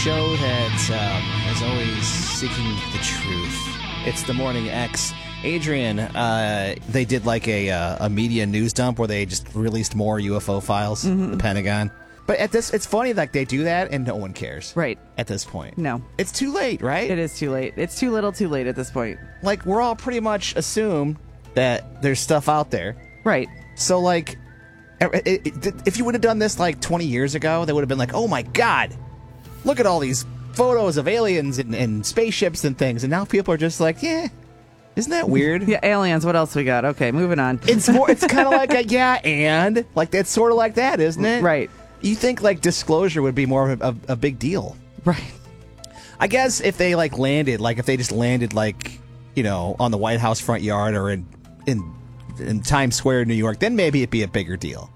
show that is always seeking the truth. It's the Morning X. Adrian, they did like a media news dump where they just released more UFO files, the Pentagon. But it's funny, like they do that and no one cares. Right. At this point. No. It's too late, right? It is too late. It's too little too late at this point. Like, we're all pretty much assume that there's stuff out there. Right. So, like, if you would have done this like 20 years ago, they would have been like, oh my God, look at all these photos of aliens and spaceships and things. And now people are just like, yeah, isn't that weird? Yeah, aliens, what else we got? Okay, moving on. It's kind of like a yeah, and like that's sort of like that, isn't it? Right. You think like disclosure would be more of a big deal. Right. I guess if they like landed, like if they just landed like, you know, on the White House front yard or in Times Square, New York, then maybe it'd be a bigger deal.